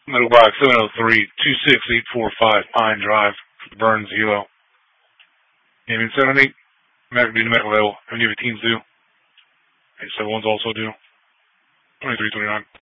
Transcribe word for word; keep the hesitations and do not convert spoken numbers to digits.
Middle box seven oh three, two six eight four five Pine Drive, Burns, Hilo. Naming seven eight, American due to medical level. How many of your teams do? eight seven ones also do. twenty-three twenty-nine.